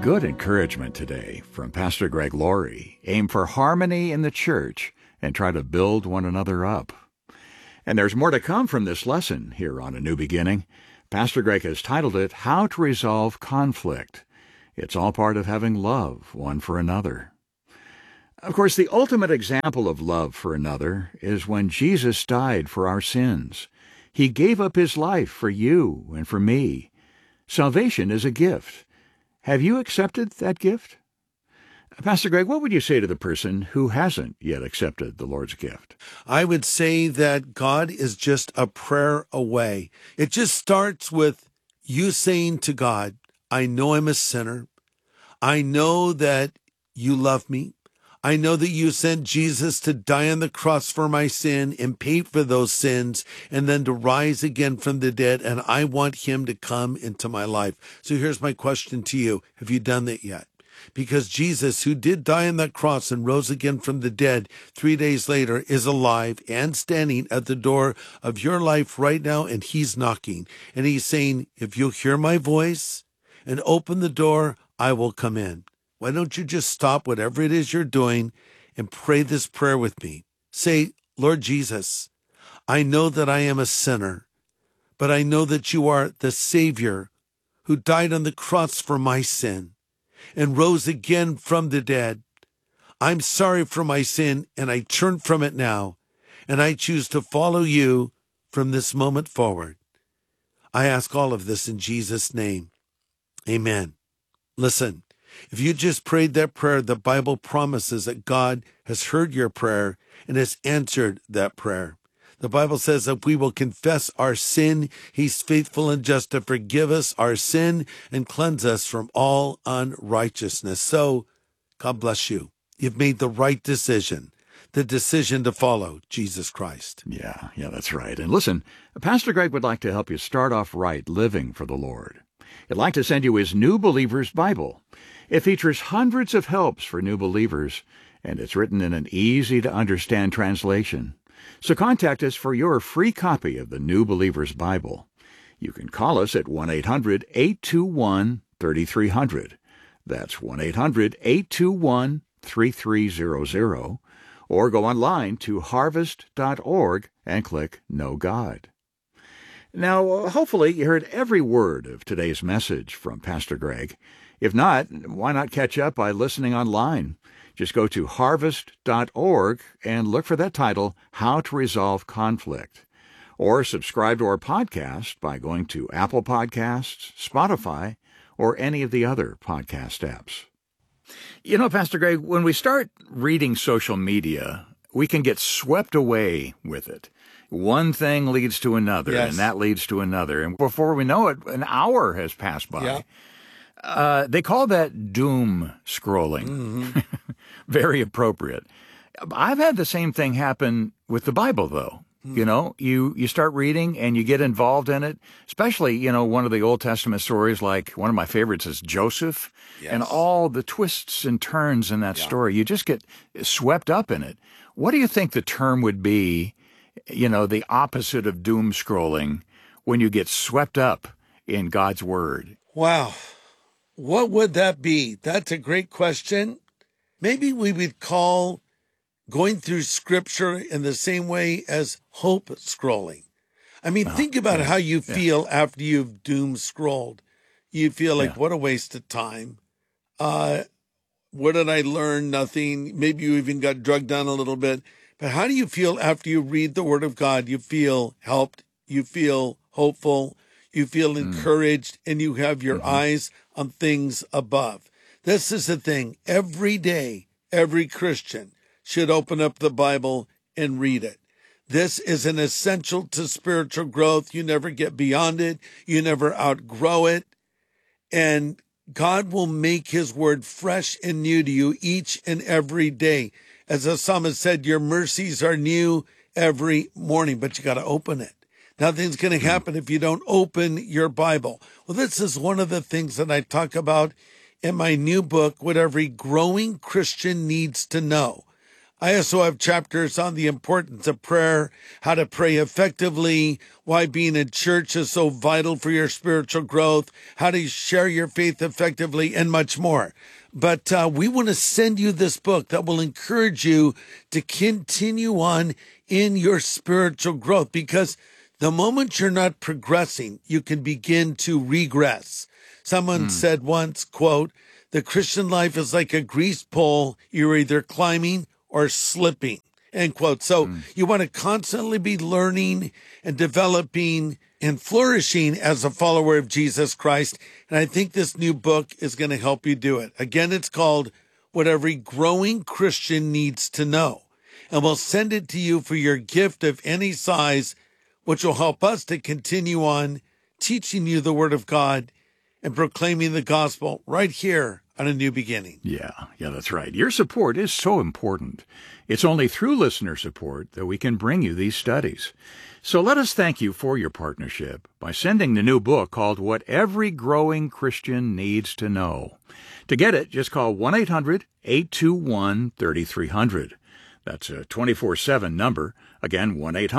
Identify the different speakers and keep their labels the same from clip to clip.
Speaker 1: Good encouragement today from Pastor Greg Laurie. Aim for harmony in the church and try to build one another up. And there's more to come from this lesson here on A New Beginning. Pastor Greg has titled it, How to Resolve Conflict. It's all part of having love one for another. Of course, the ultimate example of love for another is when Jesus died for our sins. He gave up his life for you and for me. Salvation is a gift. Have you accepted that gift? Pastor Greg, what would you say to the person who hasn't yet accepted the Lord's gift?
Speaker 2: I would say that God is just a prayer away. It just starts with you saying to God, I know I'm a sinner. I know that you love me. I know that you sent Jesus to die on the cross for my sin and pay for those sins and then to rise again from the dead. And I want him to come into my life. So here's my question to you. Have you done that yet? Because Jesus, who did die on that cross and rose again from the dead 3 days later, is alive and standing at the door of your life right now. And he's knocking and he's saying, if you'll hear my voice and open the door, I will come in. Why don't you just stop whatever it is you're doing and pray this prayer with me? Say, Lord Jesus, I know that I am a sinner, but I know that you are the Savior who died on the cross for my sin and rose again from the dead. I'm sorry for my sin, and I turn from it now, and I choose to follow you from this moment forward. I ask all of this in Jesus' name. Amen. Listen. If you just prayed that prayer, the Bible promises that God has heard your prayer and has answered that prayer. The Bible says that we will confess our sin. He's faithful and just to forgive us our sin and cleanse us from all unrighteousness. So, God bless you. You've made the right decision, the decision to follow Jesus Christ.
Speaker 1: Yeah, that's right. And listen, Pastor Greg would like to help you start off right living for the Lord. He'd like to send you his New Believer's Bible. It features hundreds of helps for new believers, and it's written in an easy-to-understand translation. So contact us for your free copy of the New Believer's Bible. You can call us at 1-800-821-3300. That's 1-800-821-3300. Or go online to harvest.org and click Know God. Now, hopefully you heard every word of today's message from Pastor Greg. If not, why not catch up by listening online? Just go to harvest.org and look for that title, How to Resolve Conflict. Or subscribe to our podcast by going to Apple Podcasts, Spotify, or any of the other podcast apps. You know, Pastor Greg, when we start reading social media, we can get swept away with it. One thing leads to another,
Speaker 2: Yes.
Speaker 1: and that leads to another. And before we know it, an hour has passed by.
Speaker 2: Yeah.
Speaker 1: They call that doom scrolling.
Speaker 2: Mm-hmm.
Speaker 1: Very appropriate. I've had the same thing happen with the Bible, though. You know, you start reading and you get involved in it, especially, one of the Old Testament stories, like one of my favorites is Joseph, and all the twists and turns in that story. You just get swept up in it. What do you think the term would be, the opposite of doom scrolling, when you get swept up in God's Word?
Speaker 2: Wow. What would that be? That's a great question. Maybe we would call going through Scripture in the same way as hope scrolling. I mean, think about how you feel after you've doom scrolled. You feel like, what a waste of time. What did I learn? Nothing. Maybe you even got drugged down a little bit. But how do you feel after you read the Word of God? You feel helped. You feel hopeful. You feel encouraged, and you have your eyes on things above. This is the thing. Every day, every Christian should open up the Bible and read it. This is an essential to spiritual growth. You never get beyond it. You never outgrow it. And God will make his word fresh and new to you each and every day. As the psalmist said, your mercies are new every morning, but you got to open it. Nothing's going to happen if you don't open your Bible. Well, this is one of the things that I talk about in my new book, What Every Growing Christian Needs to Know. I also have chapters on the importance of prayer, how to pray effectively, why being in church is so vital for your spiritual growth, how to share your faith effectively, and much more. But we want to send you this book that will encourage you to continue on in your spiritual growth, because the moment you're not progressing, you can begin to regress. Someone said once, quote, "The Christian life is like a greased pole. You're either climbing or slipping," end quote. So you want to constantly be learning and developing and flourishing as a follower of Jesus Christ. And I think this new book is going to help you do it. Again, it's called What Every Growing Christian Needs to Know. And we'll send it to you for your gift of any size, which will help us to continue on teaching you the Word of God and proclaiming the gospel right here on A New Beginning.
Speaker 1: Yeah, that's right. Your support is so important. It's only through listener support that we can bring you these studies. So let us thank you for your partnership by sending the new book called What Every Growing Christian Needs to Know. To get it, just call 1-800-821-3300. That's a 24/7 number. Again,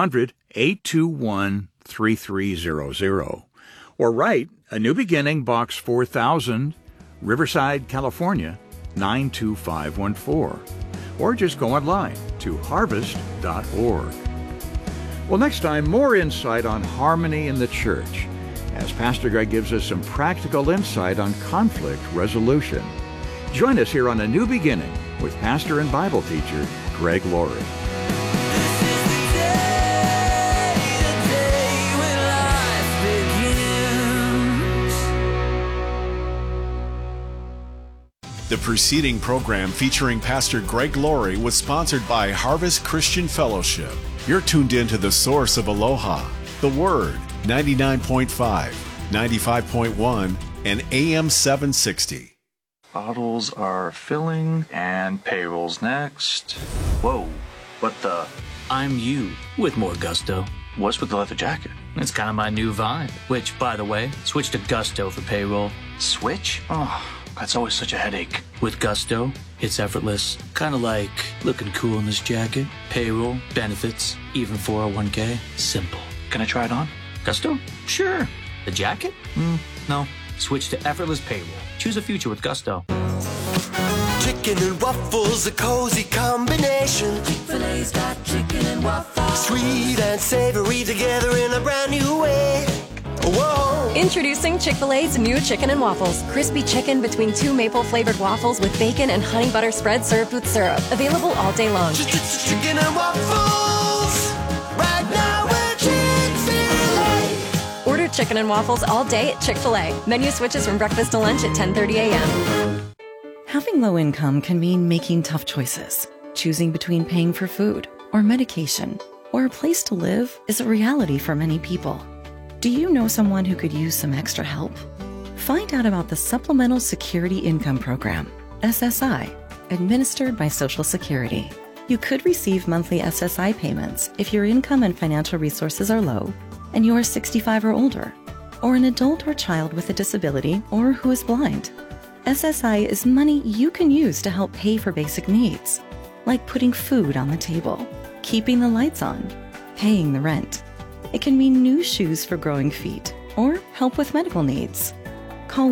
Speaker 1: 1-800-821-3300. Or write A New Beginning, Box 4000, Riverside, California, 92514. Or just go online to harvest.org. Well, next time, more insight on harmony in the church, as Pastor Greg gives us some practical insight on conflict resolution. Join us here on A New Beginning with pastor and Bible teacher Greg Laurie.
Speaker 3: The preceding program featuring Pastor Greg Laurie was sponsored by Harvest Christian Fellowship. You're tuned in to the source of Aloha, the Word, 99.5, 95.1, and AM 760.
Speaker 4: Bottles are filling and payroll's next. Whoa, what the?
Speaker 5: I'm you with more gusto.
Speaker 4: What's with the leather jacket?
Speaker 5: It's kind of my new vibe, which, by the way, switch to Gusto for payroll.
Speaker 4: Switch? Oh, that's always such a headache.
Speaker 5: With Gusto, it's effortless. Kind of like looking cool in this jacket. Payroll, benefits, even 401k. Simple.
Speaker 4: Can I try it on?
Speaker 5: Gusto? Sure. The jacket?
Speaker 4: No.
Speaker 5: Switch to effortless payroll. Choose a future with Gusto.
Speaker 6: Chicken and waffles, a cozy combination.
Speaker 7: Chick-fil-A's got chicken and waffles.
Speaker 6: Sweet and savory together in a brand new way. Whoa!
Speaker 8: Introducing Chick-fil-A's new chicken and waffles. Crispy chicken between two maple-flavored waffles with bacon and honey butter spread served with syrup. Available all day long.
Speaker 6: Chicken and waffles. Right now we're Chick-fil-A.
Speaker 8: Order chicken and waffles all day at Chick-fil-A. Menu switches from breakfast to lunch at 10:30 a.m.
Speaker 9: Having low income can mean making tough choices. Choosing between paying for food or medication or a place to live is a reality for many people. Do you know someone who could use some extra help? Find out about the Supplemental Security Income Program, SSI, administered by Social Security. You could receive monthly SSI payments if your income and financial resources are low and you are 65 or older, or an adult or child with a disability or who is blind. SSI is money you can use to help pay for basic needs, like putting food on the table, keeping the lights on, paying the rent. It can mean new shoes for growing feet or help with medical needs. Call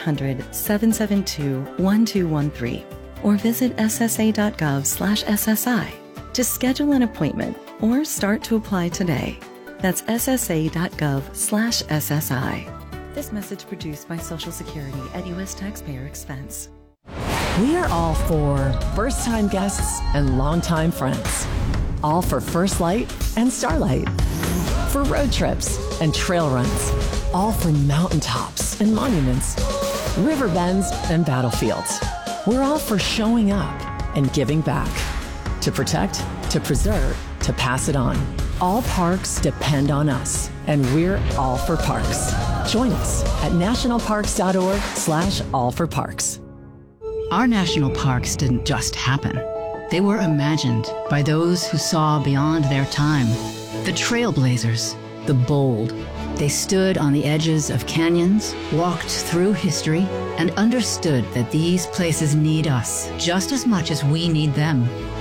Speaker 9: 1-800-772-1213 or visit ssa.gov/SSI to schedule an appointment or start to apply today. That's ssa.gov/SSI. This message produced by Social Security at U.S. taxpayer expense.
Speaker 10: We are all for first-time guests and longtime friends. All for First Light and Starlight. For road trips and trail runs. All for mountaintops and monuments. River bends and battlefields. We're all for showing up and giving back. To protect, to preserve, to pass it on. All parks depend on us, and we're all for parks. Join us at nationalparks.org/allforparks.
Speaker 11: Our national parks didn't just happen. They were imagined by those who saw beyond their time. The trailblazers, the bold. They stood on the edges of canyons, walked through history, and understood that these places need us just as much as we need them.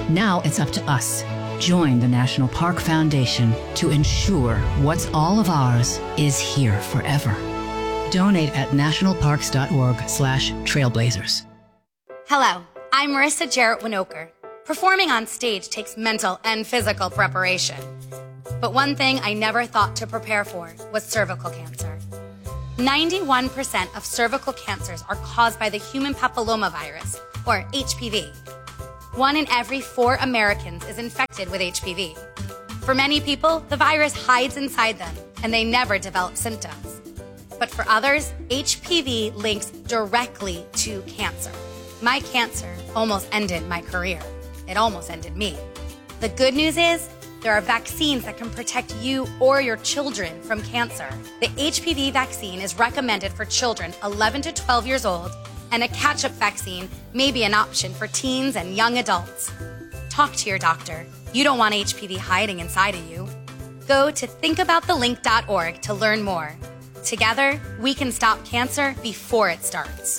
Speaker 11: Now it's up to us. Join the National Park Foundation to ensure what's all of ours is here forever. Donate at nationalparks.org/trailblazers.
Speaker 12: Hello, I'm Marissa Jarrett Winokur. Performing on stage takes mental and physical preparation. But one thing I never thought to prepare for was cervical cancer. 91% of cervical cancers are caused by the human papillomavirus, or HPV. 1 in every 4 Americans is infected with HPV. For many people, the virus hides inside them, and they never develop symptoms. But for others, HPV links directly to cancer. My cancer almost ended my career. It almost ended me. The good news is, there are vaccines that can protect you or your children from cancer. The HPV vaccine is recommended for children 11 to 12 years old, and a catch-up vaccine may be an option for teens and young adults. Talk to your doctor. You don't want HPV hiding inside of you. Go to thinkaboutthelink.org to learn more. Together, we can stop cancer before it starts.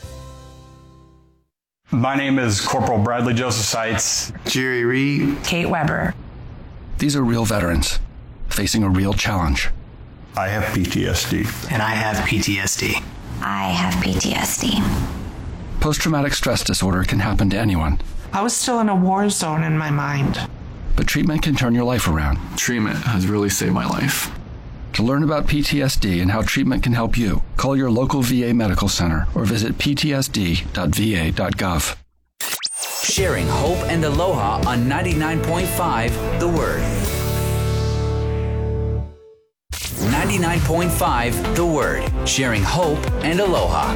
Speaker 13: My name is Corporal Bradley Joseph Seitz.
Speaker 14: Jerry Reed.
Speaker 15: Kate Weber.
Speaker 16: These are real veterans facing a real challenge.
Speaker 13: I have PTSD.
Speaker 15: And I have PTSD.
Speaker 17: I have PTSD.
Speaker 16: Post-traumatic stress disorder can happen to anyone.
Speaker 15: I was still in a war zone in my mind.
Speaker 16: But treatment can turn your life around.
Speaker 18: Treatment has really saved my life.
Speaker 16: To learn about PTSD and how treatment can help you, call your local VA medical center or visit ptsd.va.gov.
Speaker 19: Sharing hope and aloha on 99.5 The Word. 99.5 The Word. Sharing hope and aloha.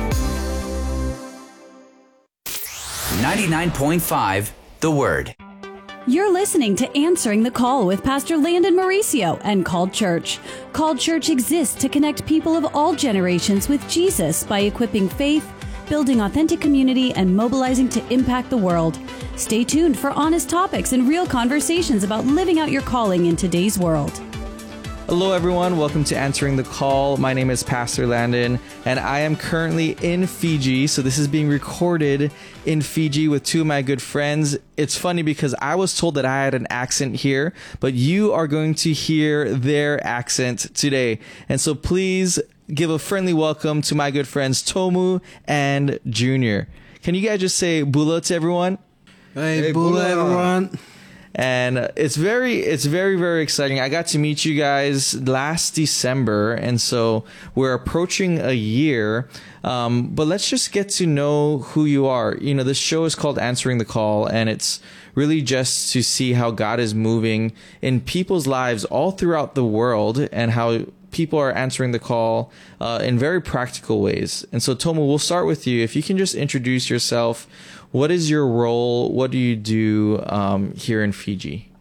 Speaker 19: 99.5 The Word.
Speaker 20: You're listening to Answering the Call with Pastor Landon Mauricio and Called Church. Called Church exists to connect people of all generations with Jesus by equipping faith, building authentic community, and mobilizing to impact the world. Stay tuned for honest topics and real conversations about living out your calling in today's world.
Speaker 21: Hello everyone, welcome to Answering the Call. My name is Pastor Landon and I am currently in Fiji. So this is being recorded in Fiji with two of my good friends. It's funny because I was told that I had an accent here, but you are going to hear their accent today. And so please give a friendly welcome to my good friends Tomu and Junior. Can you guys just say bula to everyone?
Speaker 2: Hey bula everyone.
Speaker 21: And it's very, very exciting. I got to meet you guys last December, and so we're approaching a year. But let's just get to know who you are. You know, this show is called Answering the Call, and it's really just to see how God is moving in people's lives all throughout the world and how people are answering the call in very practical ways. And so, Tomu, we'll start with you. If you can just introduce yourself. What is your role? What do you do here in Fiji?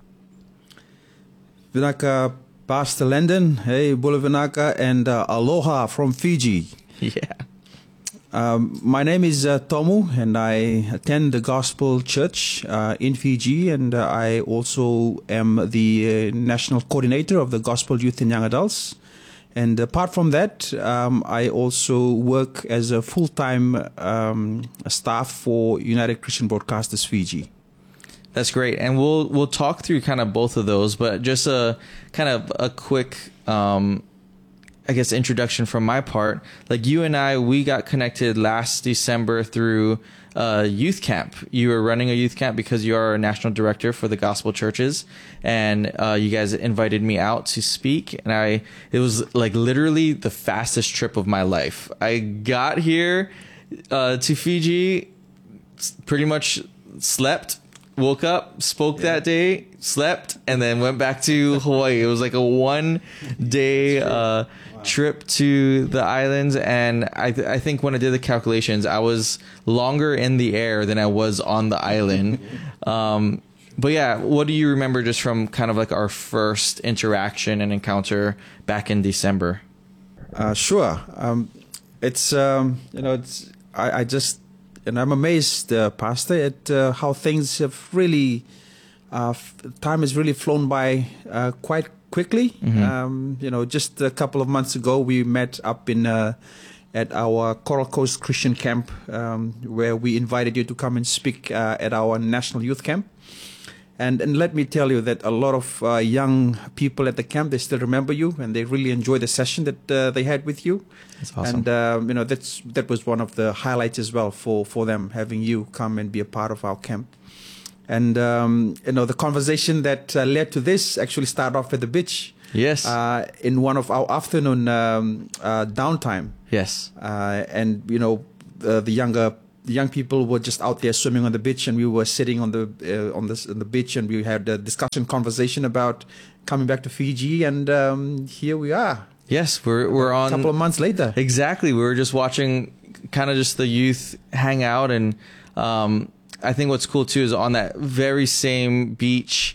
Speaker 22: Vinaka, Pastor Landon. Hey, Bula Vinaka, and aloha from Fiji.
Speaker 21: Yeah.
Speaker 22: My name is Tomu, and I attend the Gospel Church in Fiji, and I also am the national coordinator of the Gospel Youth and Young Adults. And apart from that, I also work as a full-time staff for United Christian Broadcasters Fiji.
Speaker 21: That's great, and we'll talk through kind of both of those, but just a kind of a quick, I guess, introduction from my part. Like you and I, we got connected last December through youth camp. You were running a youth camp because you are a national director for the Gospel Churches, and you guys invited me out to speak, and it was like literally the fastest trip of my life. I got here to Fiji, pretty much slept, woke up, spoke that day, slept, and then went back to Hawaii. It was like a 1-day trip to the islands, and I think when I did the calculations, I was longer in the air than I was on the island. But yeah, what do you remember just from kind of like our first interaction and encounter back in December?
Speaker 22: Sure. It's I'm amazed, Pastor, at how things have really, time has really flown by quite quickly.
Speaker 21: Mm-hmm.
Speaker 22: Just a couple of months ago, we met up at our Coral Coast Christian Camp, where we invited you to come and speak at our National Youth Camp. And let me tell you that a lot of young people at the camp, they still remember you, and they really enjoy the session that they had with you.
Speaker 21: That's awesome.
Speaker 22: And that was one of the highlights as well for them, having you come and be a part of our camp. And the conversation that led to this actually started off at the beach.
Speaker 21: Yes.
Speaker 22: In one of our afternoon downtime.
Speaker 21: Yes.
Speaker 22: And the young people were just out there swimming on the beach, and we were sitting on the beach, and we had a conversation about coming back to Fiji, and here we are.
Speaker 21: Yes, we're on
Speaker 22: a couple of months later.
Speaker 21: Exactly. We were just watching kind of just the youth hang out, and I think what's cool too is on that very same beach,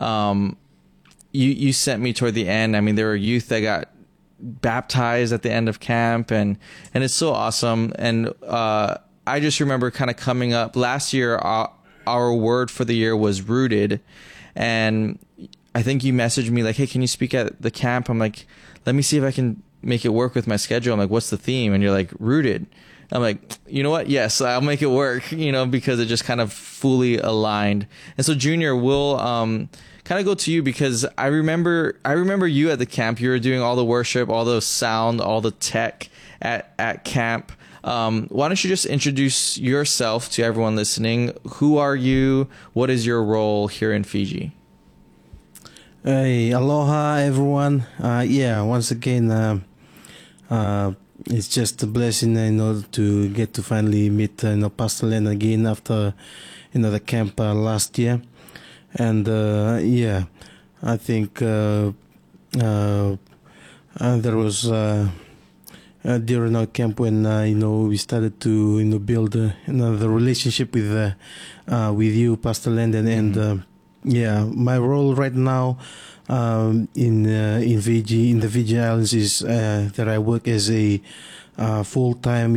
Speaker 21: you sent me toward the end. I mean, there were youth that got baptized at the end of camp, and it's so awesome. And I just remember kind of coming up last year, our word for the year was rooted. And I think you messaged me like, hey, can you speak at the camp? I'm like, let me see if I can make it work with my schedule. I'm like, what's the theme? And you're like, rooted. I'm like, you know what? Yes, I'll make it work, because it just kind of fully aligned. And so Junior, we'll kind of go to you, because I remember you at the camp. You were doing all the worship, all the sound, all the tech at camp. Why don't you just introduce yourself to everyone listening? Who are you? What is your role here in Fiji?
Speaker 1: Hey, aloha, everyone. Once again, it's just a blessing, to get to finally meet, Pastor Len again after, the camp last year. And, I think, there was, during our camp when, we started to, build, the relationship with you, Pastor Landon, and, my role right now in Fiji, in the Fiji Islands, is that I work as a full-time,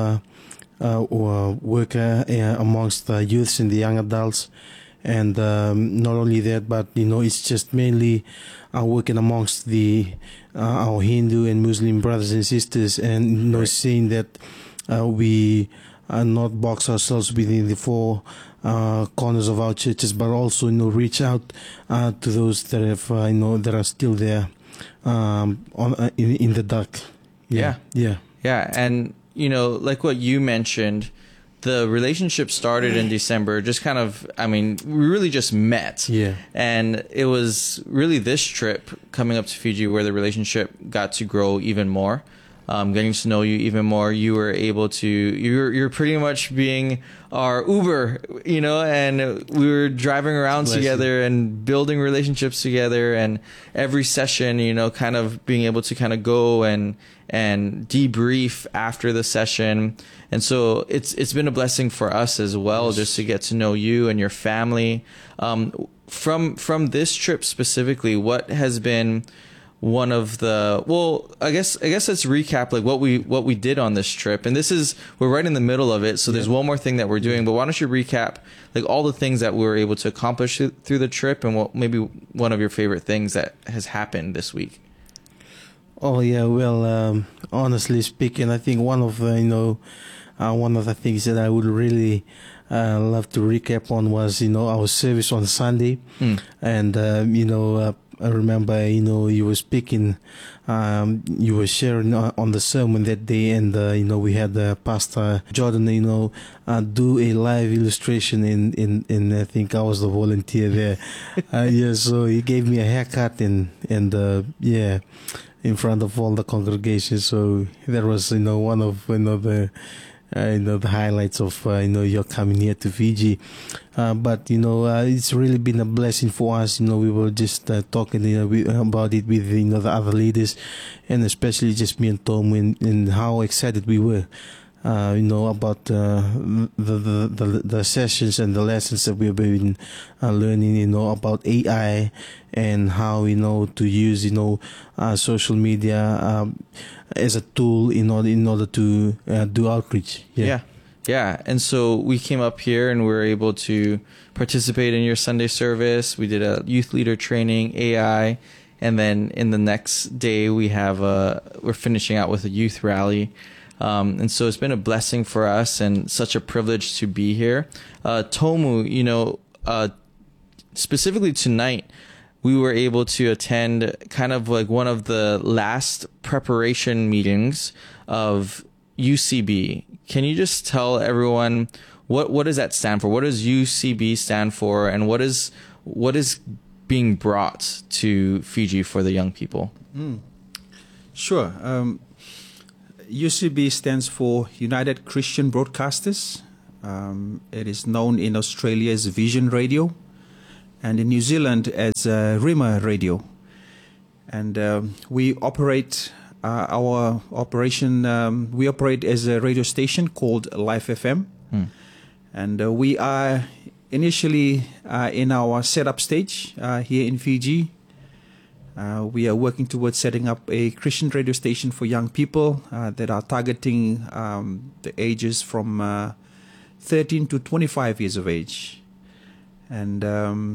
Speaker 1: worker amongst the youths and the young adults. And not only that, but it's just mainly working amongst our Hindu and Muslim brothers and sisters, and seeing that we not box ourselves within the four corners of our churches, but also reach out to those that have that are still there in the dark.
Speaker 21: Yeah. And like what you mentioned, the relationship started in December. Just kind of, we really just met.
Speaker 1: Yeah.
Speaker 21: And it was really this trip coming up to Fiji where the relationship got to grow even more. Getting to know you even more. You were able to, you're pretty much being our Uber, and we were driving around together and building relationships together, and every session, kind of being able to kind of go and debrief after the session. And so it's been a blessing for us as well, just to get to know you and your family. From this trip specifically, what has been one of the, I guess let's recap like what we did on this trip. And we're right in the middle of it, so there's one more thing that we're doing, but why don't you recap like all the things that we were able to accomplish through the trip, and what maybe one of your favorite things that has happened this week.
Speaker 1: Oh yeah, well, honestly speaking, I think one of the things that I would really love to recap on was our service on Sunday. And I remember, you were speaking, you were sharing on the sermon that day, and, we had Pastor Jordan, do a live illustration in I think I was the volunteer there. So he gave me a haircut and in front of all the congregation. So that was, one of, the highlights of, your coming here to Fiji. But, it's really been a blessing for us. We were just talking about it with, the other leaders, and especially just me and Tom, and how excited we were, about the sessions and the lessons that we've been learning, about AI and how, to use, social media as a tool in order to do outreach.
Speaker 21: Yeah. And so we came up here and we were able to participate in your Sunday service. We did a youth leader training, AI, and then in the next day we're finishing out with a youth rally. And so it's been a blessing for us and such a privilege to be here. Tomu, specifically tonight, we were able to attend kind of like one of the last preparation meetings of UCB. Can you just tell everyone what does that stand for? What does UCB stand for, and what is being brought to Fiji for the young people?
Speaker 22: Sure. UCB stands for United Christian Broadcasters. It is known in Australia as Vision Radio, and in New Zealand as Rima Radio. And we operate our operation. We operate as a radio station called Life FM, and we are initially in our setup stage here in Fiji. We are working towards setting up a Christian radio station for young people that are targeting the ages from 13 to 25 years of age. And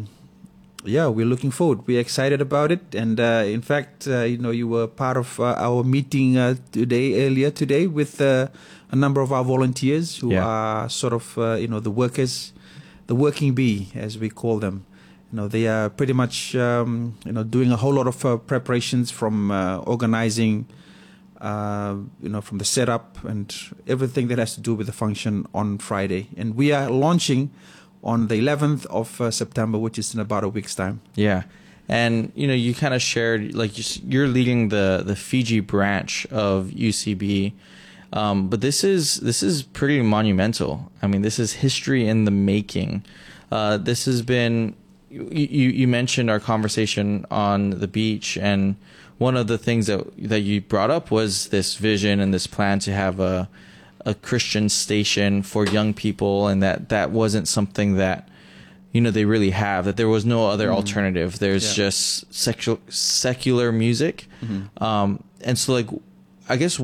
Speaker 22: we're looking forward. We're excited about it. And in fact, you were part of our meeting earlier today with a number of our volunteers who are sort of, the workers, the working bee, as we call them. They are pretty much, doing a whole lot of preparations from organizing, from the setup and everything that has to do with the function on Friday. And we are launching on the 11th of September, which is in about a week's time.
Speaker 21: Yeah. And, you kind of shared, like, you're leading the Fiji branch of UCB. But this is pretty monumental. I mean, this is history in the making. This has been... You mentioned our conversation on the beach, and one of the things that you brought up was this vision and this plan to have a Christian station for young people, and that wasn't something that they really have, that there was no other alternative. There's just secular music. And so, like, I guess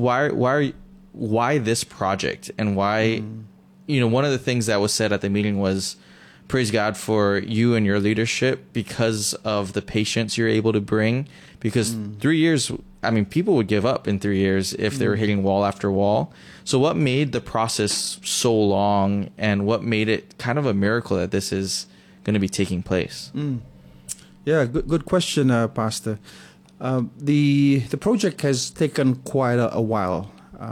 Speaker 21: why this project, and why one of the things that was said at the meeting was, praise God for you and your leadership because of the patience you're able to bring. Because 3 years, I mean, people would give up in 3 years if they were hitting wall after wall. So what made the process so long, and what made it kind of a miracle that this is going to be taking place?
Speaker 22: Yeah, good question, Pastor. The project has taken quite a while.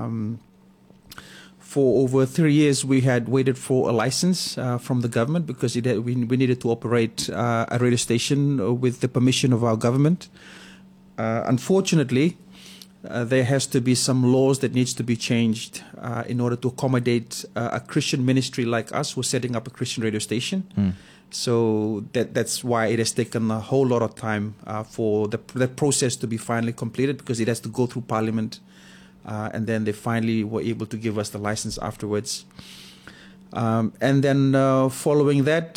Speaker 22: For over 3 years, we had waited for a license from the government because we needed to operate a radio station with the permission of our government. Unfortunately, there has to be some laws that needs to be changed in order to accommodate a Christian ministry like us who's setting up a Christian radio station. So that's why it has taken a whole lot of time for the process to be finally completed, because it has to go through Parliament. And then they finally were able to give us the license afterwards. And then following that,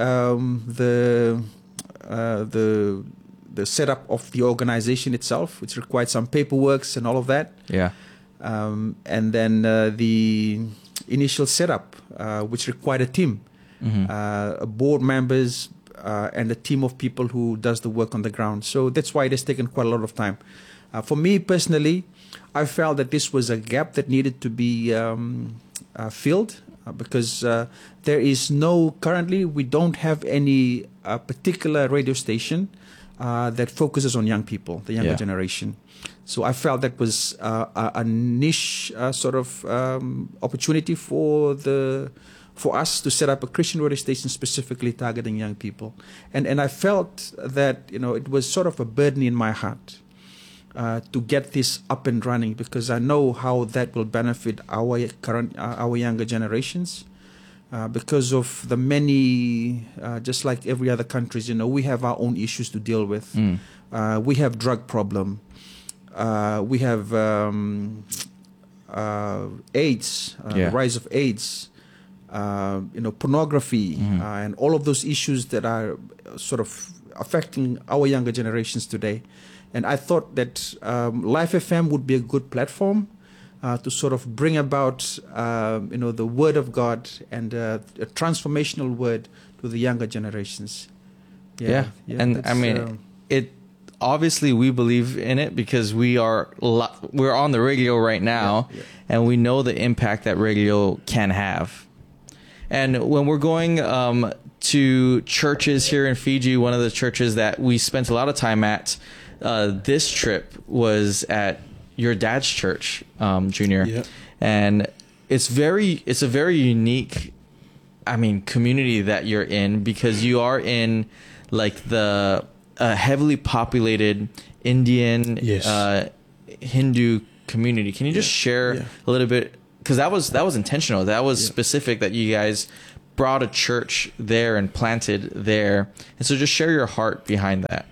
Speaker 22: the setup of the organization itself, which required some paperwork and all of that.
Speaker 21: Yeah.
Speaker 22: And then the initial setup, which required a team, board members, and a team of people who does the work on the ground. So that's why it has taken quite a lot of time. For me personally, I felt that this was a gap that needed to be filled because currently we don't have any particular radio station that focuses on young people, the younger generation. So I felt that was a niche sort of opportunity for us to set up a Christian radio station specifically targeting young people. And I felt that, it was sort of a burden in my heart. To get this up and running, because I know how that will benefit our younger generations, because of the many, just like every other countries, we have our own issues to deal with. We have drug problem, we have AIDS, rise of AIDS, pornography, and all of those issues that are sort of affecting our younger generations today. And I thought that Life FM would be a good platform to sort of bring about, the Word of God and a transformational word to the younger generations.
Speaker 21: Yeah. And I mean, it obviously we believe in it because we're on the radio right now, and we know the impact that radio can have. And when we're going to churches here in Fiji, one of the churches that we spent a lot of time at this trip was at your dad's church, Junior.
Speaker 1: Yeah.
Speaker 21: And it's a very unique, community that you're in, because you are in like the heavily populated Indian, Hindu community. Can you just share a little bit? Because that was intentional. That was specific, that you guys brought a church there and planted there. And so just share your heart behind that.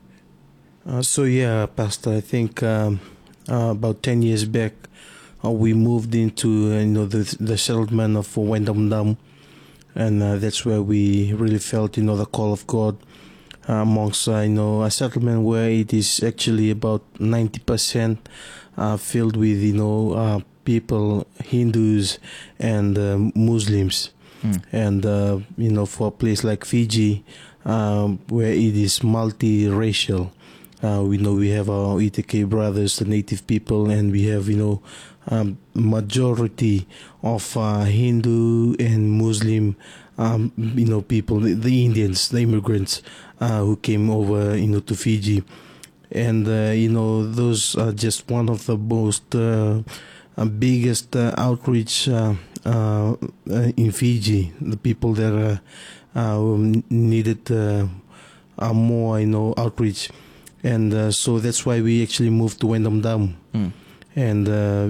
Speaker 1: Pastor, I think about 10 years back, we moved into the settlement of Wendam Dam, and that's where we really felt the call of God amongst a settlement where it is actually about 90% filled with people, Hindus and Muslims. And for a place like Fiji, where it is multiracial, we have our ETK brothers, the native people, and we have majority of Hindu and Muslim people, the Indians, the immigrants who came over to Fiji. And those are just one of the most biggest outreach in Fiji. The people that needed more outreach, and so that's why we actually moved to Wendam Dam. And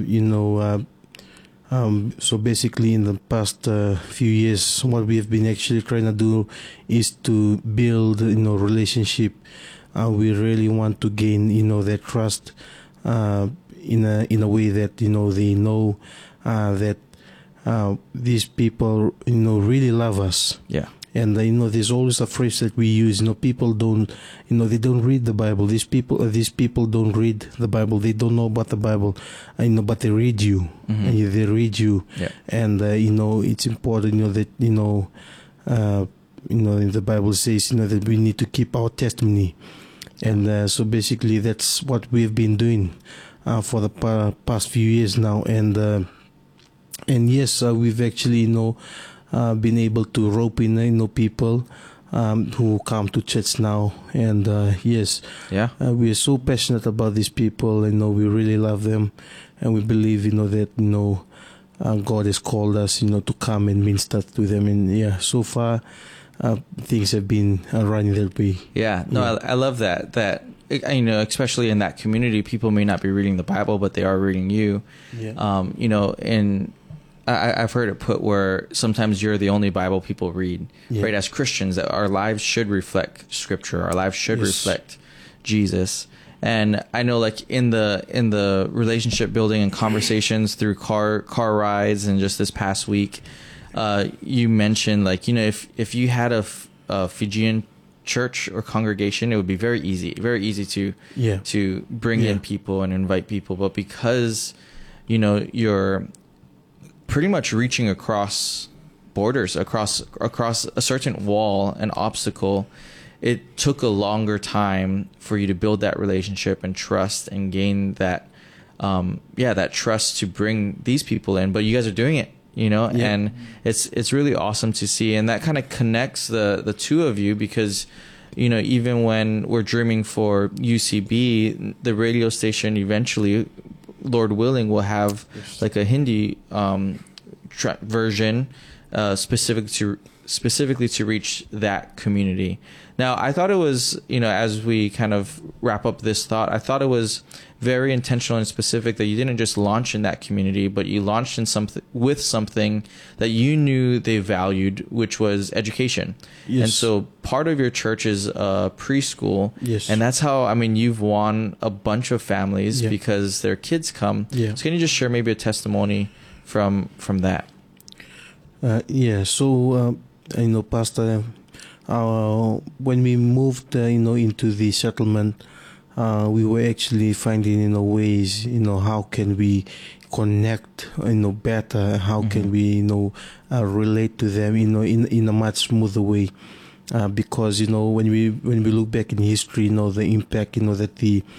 Speaker 1: so basically in the past few years, what we have been actually trying to do is to build relationship. We really want to gain their trust in a way that they know that these people really love us.
Speaker 21: Yeah.
Speaker 1: And there's always a phrase that we use. People don't, they don't read the Bible. These people don't read the Bible. They don't know about the Bible, but they read you.
Speaker 21: Mm-hmm.
Speaker 1: And they read you.
Speaker 21: Yeah.
Speaker 1: And it's important, that the Bible says, that we need to keep our testimony. And so basically, that's what we've been doing for the past few years now. And yes, we've actually been able to rope in people who come to church now. And yes, we are so passionate about these people. We really love them, and we believe that God has called us to come and minister to them. And so far things have been running that way.
Speaker 21: I love that especially in that community, people may not be reading the Bible, but they are reading you. And I've heard it put where sometimes you're the only Bible people read, right? As Christians, that our lives should reflect Scripture. Our lives should reflect Jesus. And I know, like in the relationship building and conversations through car rides, and just this past week, you mentioned if you had a Fijian church or congregation, it would be very easy to bring in people and invite people. But because you're pretty much reaching across borders, across a certain wall, an obstacle, it took a longer time for you to build that relationship and trust and gain that that trust to bring these people in. But you guys are doing it, and it's really awesome to see. And that kind of connects the two of you, because even when we're dreaming for UCB, the radio station eventually, Lord willing, will have like a Hindi version specifically to reach that community. Now, I thought it was, as we kind of wrap up this thought, I thought it was very intentional and specific that you didn't just launch in that community, but you launched in something that you knew they valued, which was education. Yes. And so part of your church is preschool.
Speaker 1: Yes.
Speaker 21: And that's how, you've won a bunch of families because their kids come. Yeah. So can you just share maybe a testimony from that?
Speaker 1: So, Pastor, when we moved, into the settlement, we were actually finding, ways, how can we connect, better? How can we, relate to them, in a much smoother way? because when we look back in history, the impact that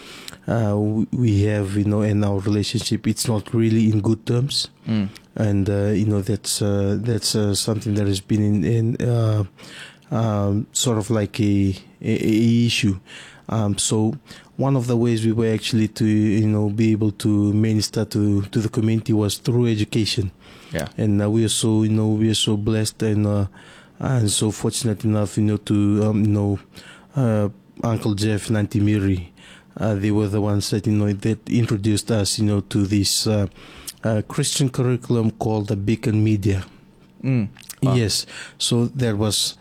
Speaker 1: we have in our relationship, it's not really in good terms, and that's something that has been in sort of like a issue. So one of the ways we were actually to be able to minister to the community was through education.
Speaker 21: Yeah.
Speaker 1: And we are so blessed and so fortunate enough to Uncle Jeff and Auntie Miri. They were the ones that that introduced us to this Christian curriculum called the Beacon Media.
Speaker 21: Wow.
Speaker 1: Yes, so there was,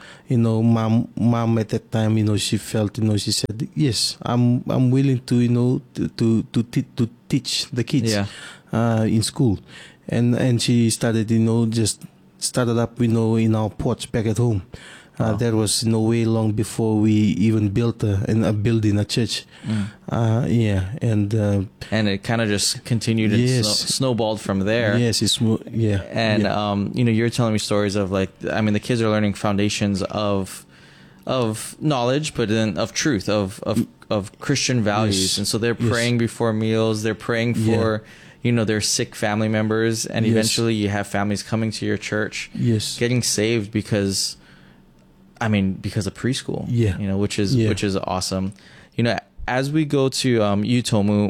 Speaker 1: mom at that time, she felt, she said, yes, I'm willing to, to teach the kids in school, and she started, just started up, in our porch back at home. That was way long before we even built a building, a church. And
Speaker 21: it kind of just continued and snowballed from there.
Speaker 1: Yes,
Speaker 21: And you're telling me stories of the kids are learning foundations of knowledge, but then of truth, of Christian values.
Speaker 1: Yes.
Speaker 21: And so they're praying before meals. They're praying for their sick family members, and eventually you have families coming to your church, getting saved because of preschool, which is awesome. As we go to you, Tomu,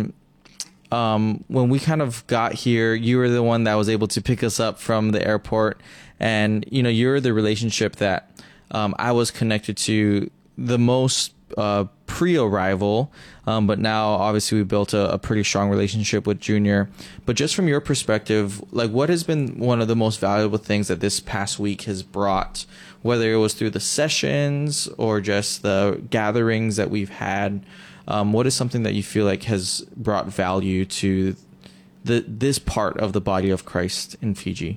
Speaker 21: when we kind of got here, you were the one that was able to pick us up from the airport, and you're the relationship that I was connected to the most pre-arrival, but now obviously we built a pretty strong relationship with Junior. But just from your perspective, what has been one of the most valuable things that this past week has brought, whether it was through the sessions or just the gatherings that we've had? What is something that you feel like has brought value to this part of the body of Christ in Fiji?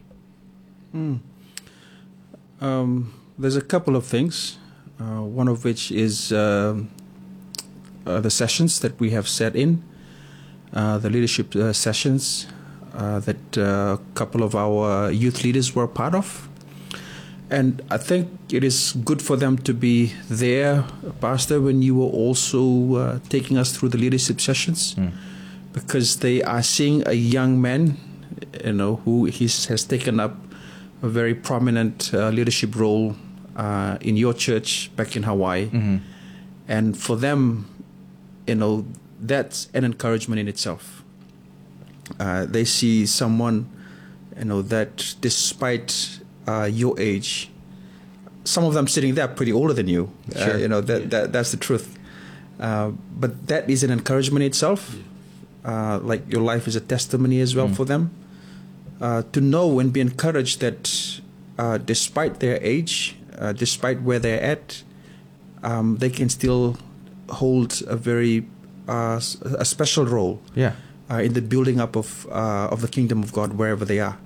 Speaker 22: There's a couple of things. One of which is the sessions that we have set in, the leadership sessions that a couple of our youth leaders were part of. And I think it is good for them to be there, Pastor, when you were also taking us through the leadership sessions, because they are seeing a young man, who has taken up a very prominent leadership role in your church back in Hawaii. And for them, that's an encouragement in itself. They see someone, that despite your age, some of them sitting there pretty older than you.
Speaker 21: Sure.
Speaker 22: That's the truth. But that is an encouragement in itself. Your life is a testimony as well for them. To know and be encouraged that despite their age, despite where they're at, they can still hold a very a special role in the building up of the kingdom of God wherever they are.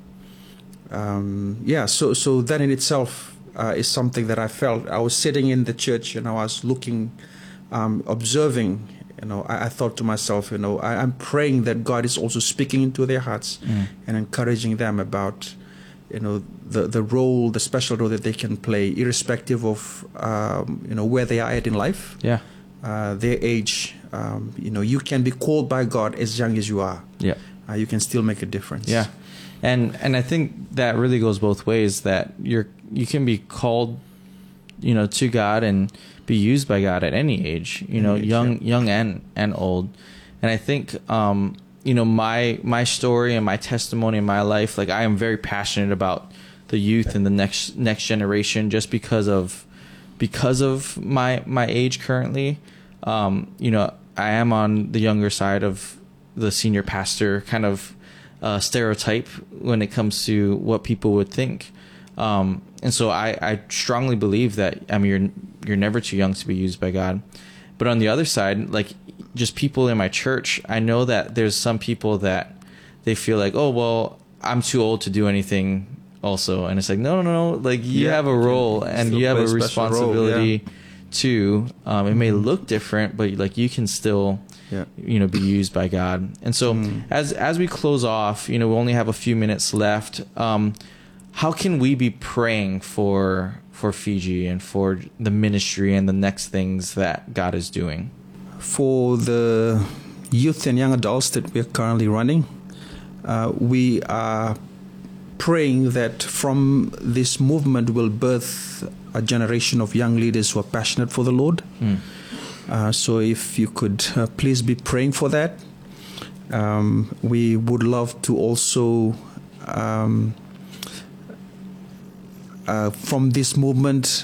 Speaker 22: So that in itself is something that I felt. I was sitting in the church and I was looking, observing. I thought to myself, I'm praying that God is also speaking into their hearts and encouraging them about, the role, the special role that they can play, irrespective of, where they are at in life, their age. You can be called by God as young as you are. You can still make a difference.
Speaker 21: Yeah. And I think that really goes both ways, that you can be called, to God and be used by God at any age, young and old. And I think, my story and my testimony in my life, I am very passionate about the youth and the next generation, just because of my age currently. I am on the younger side of the senior pastor kind of stereotype when it comes to what people would think. And so I strongly believe that, you're never too young to be used by God. But on the other side, just people in my church, I know that there's some people that they feel like, oh, well, I'm too old to do anything also. And it's no. You have a role and you have a responsibility too. It may look different, but you can still be used by God. And so as we close off, we only have a few minutes left. how can we be praying for Fiji and for the ministry and the next things that God is doing?
Speaker 22: For the youth and young adults that we are currently running, we are praying that from this movement will birth a generation of young leaders who are passionate for the Lord. So if you could please be praying for that. We would love to also, from this movement,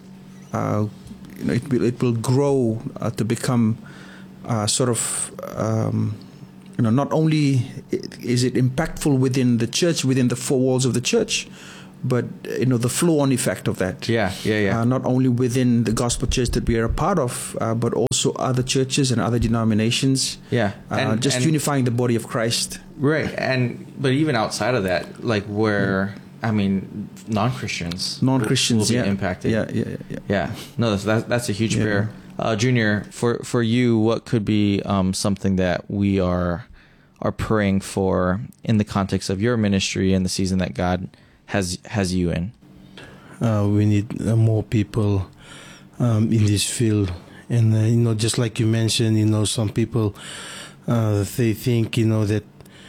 Speaker 22: it will grow to become sort of, not only is it impactful within the church, within the four walls of the church, but the flow-on effect of that. Not only within the gospel church that we are a part of, but also other churches and other denominations. And unifying the body of Christ.
Speaker 21: Right, but even outside of that, like where non-Christians will be impacted. No, that's a huge prayer. Junior, for you, what could be something that we are praying for in the context of your ministry and the season that God has you in?
Speaker 1: We need more people in this field, and just like you mentioned, some people they think that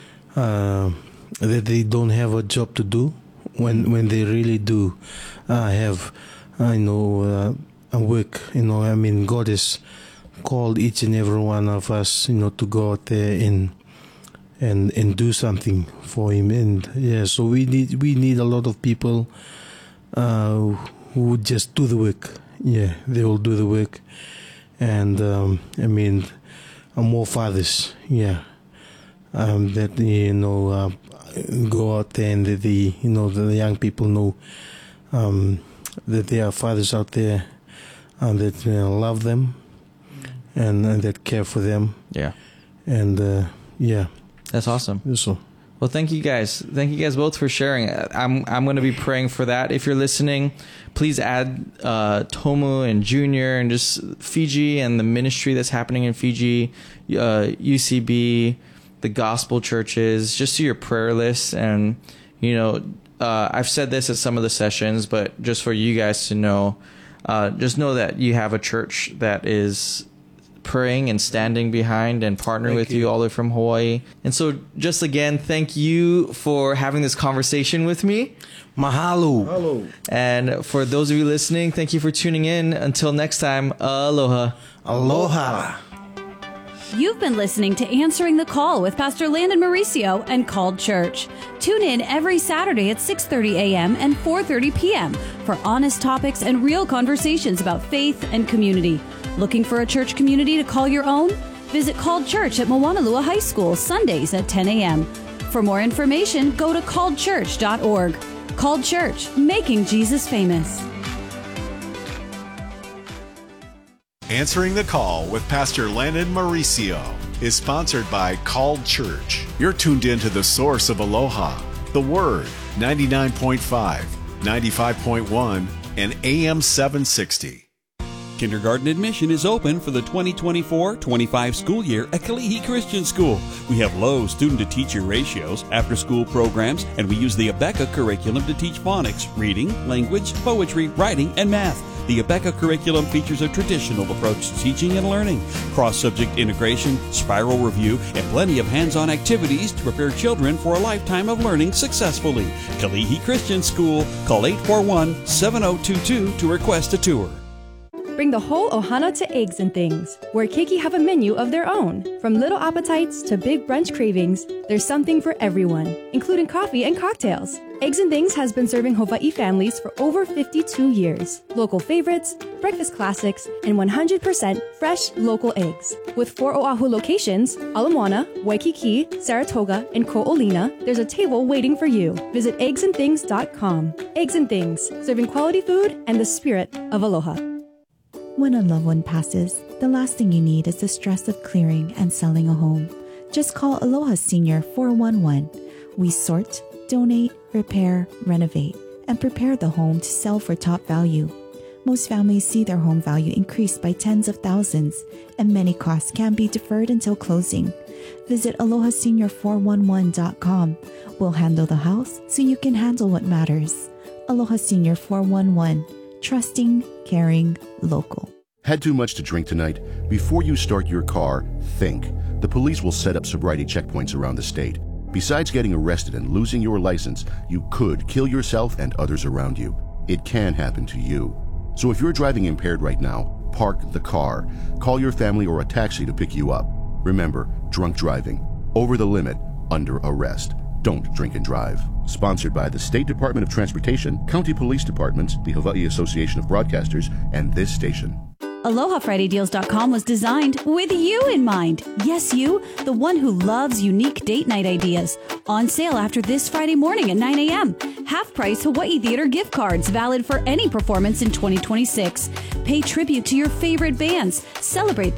Speaker 1: they don't have a job to do when they really do have a work. God has called each and every one of us to go out there and do something for Him, and so we need a lot of people who just do the work. They will do the work, and more fathers that go out there, and the young people know that there are fathers out there that love them and that care for them.
Speaker 21: That's awesome. Well, thank you guys. Thank you guys both for sharing. I'm going to be praying for that. If you're listening, please add Tomu and Junior and just Fiji and the ministry that's happening in Fiji, UCB, the gospel churches, just to your prayer list. And, I've said this at some of the sessions, but just for you guys to know, just know that you have a church that is praying and standing behind and partnering with you all the way from Hawaii. And so just again, thank you for having this conversation with me.
Speaker 1: Mahalo.
Speaker 21: And for those of you listening, thank you for tuning in. Until next time, aloha.
Speaker 1: Aloha.
Speaker 20: You've been listening to Answering the Call with Pastor Landon Mauricio and Called Church. Tune in every Saturday at 6:30 a.m. and 4:30 p.m. for honest topics and real conversations about faith and community. Looking for a church community to call your own? Visit Called Church at Moanalua High School Sundays at 10 a.m. For more information, go to calledchurch.org. Called Church, making Jesus famous.
Speaker 3: Answering the Call with Pastor Landon Mauricio is sponsored by Called Church. You're tuned in to the source of Aloha, the Word, 99.5, 95.1, and AM 760.
Speaker 14: Kindergarten admission is open for the 2024-25 school year at Kalihi Christian School. We have low student-to-teacher ratios, after-school programs, and we use the Abeka curriculum to teach phonics, reading, language, poetry, writing, and math. The Abeka curriculum features a traditional approach to teaching and learning, cross-subject integration, spiral review, and plenty of hands-on activities to prepare children for a lifetime of learning successfully. Kalihi Christian School. Call 841-7022 to request a tour.
Speaker 23: Bring the whole ohana to Eggs and Things, where Keiki have a menu of their own. From little appetites to big brunch cravings, there's something for everyone, including coffee and cocktails. Eggs and Things has been serving Hawaii families for over 52 years. Local favorites, breakfast classics, and 100% fresh local eggs. With 4 Oahu locations, Ala Moana, Waikiki, Saratoga, and Ko'olina, there's a table waiting for you. Visit eggsandthings.com. Eggs and Things, serving quality food and the spirit of aloha.
Speaker 24: When a loved one passes, the last thing you need is the stress of clearing and selling a home. Just call Aloha Senior 411. We sort, donate, repair, renovate, and prepare the home to sell for top value. Most families see their home value increase by tens of thousands, and many costs can be deferred until closing. Visit AlohaSenior411.com. We'll handle the house so you can handle what matters. Aloha Senior 411. Trusting, caring, local.
Speaker 4: Had too much to drink tonight? Before you start your car, think. The police will set up sobriety checkpoints around the state. Besides getting arrested and losing your license, you could kill yourself and others around you. It can happen to you. So if you're driving impaired right now, park the car. Call your family or a taxi to pick you up. Remember, drunk driving, over the limit, under arrest. Don't drink and drive. Sponsored by the State Department of Transportation, County Police Departments, the Hawaii Association of Broadcasters, and this station.
Speaker 20: AlohaFridayDeals.com was designed with you in mind. Yes, you, the one who loves unique date night ideas. On sale after this Friday morning at 9 a.m. Half-price Hawaii Theater gift cards valid for any performance in 2026. Pay tribute to your favorite bands. Celebrate